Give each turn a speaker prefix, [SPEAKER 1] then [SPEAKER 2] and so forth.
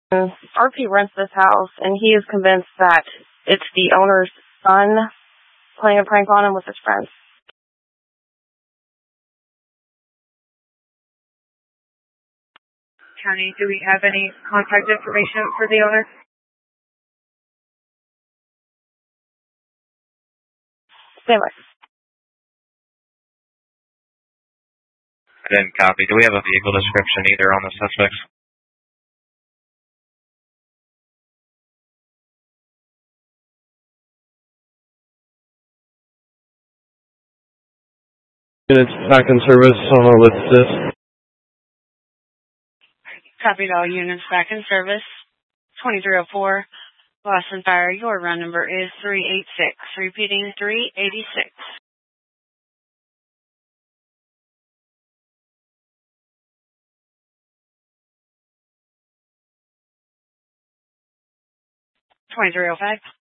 [SPEAKER 1] RP rents this house, and he is convinced that it's the owner's son playing a prank on him with his friends.
[SPEAKER 2] County, do we have any contact information for the owner?
[SPEAKER 1] Stand by.
[SPEAKER 3] I didn't copy. Do we have a vehicle description either on the suspects?
[SPEAKER 4] Units back in service on a list this.
[SPEAKER 2] Copied all units back in service. 2304, Boston Fire. Your run number is 386. Repeating, 386. $2305.